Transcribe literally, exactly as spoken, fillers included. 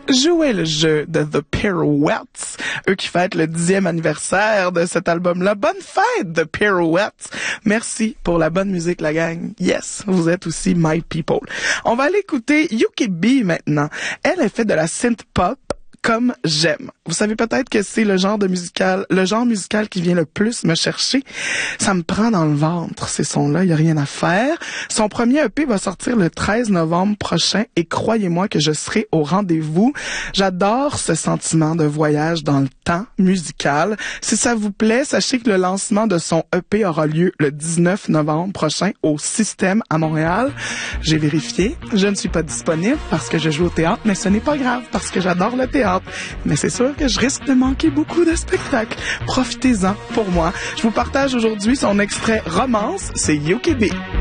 jouait le jeu de The Pirouettes, eux qui fêtent le dixième anniversaire de cet album-là. Bonne fête, The Pirouettes! Merci pour la bonne musique, la gang. Yes, vous êtes aussi my people. On va aller écouter Yuki B maintenant. Elle, elle fait de la synth pop comme j'aime. Vous savez peut-être que c'est le genre de musical, le genre musical qui vient le plus me chercher. Ça me prend dans le ventre, ces sons-là, il y a rien à faire. Son premier E P va sortir le treize novembre prochain et croyez-moi que je serai au rendez-vous. J'adore ce sentiment de voyage dans le temps musical. Si ça vous plaît, sachez que le lancement de son E P aura lieu le dix-neuf novembre prochain au Système à Montréal. J'ai vérifié, je ne suis pas disponible parce que je joue au théâtre, mais ce n'est pas grave parce que j'adore le théâtre. Mais c'est sûr que je risque de manquer beaucoup de spectacles. Profitez-en pour moi. Je vous partage aujourd'hui son extrait Romance, c'est Yuki B.